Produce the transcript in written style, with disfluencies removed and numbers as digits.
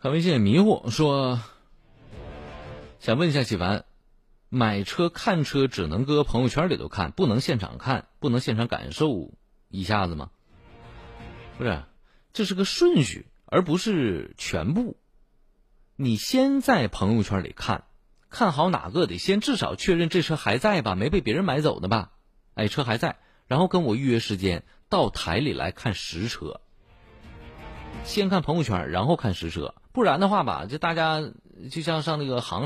看微信迷糊说，想问一下启凡，买车看车只能搁朋友圈里头看，不能现场看，不能现场感受一下子吗？不是，这是个顺序，而不是全部。你先在朋友圈里看好哪个，得先至少确认这车还在吧，没被别人买走的吧？哎，车还在，然后跟我预约时间到台里来看实车。先看朋友圈，然后看实车，不然的话吧，就大家就像上那个行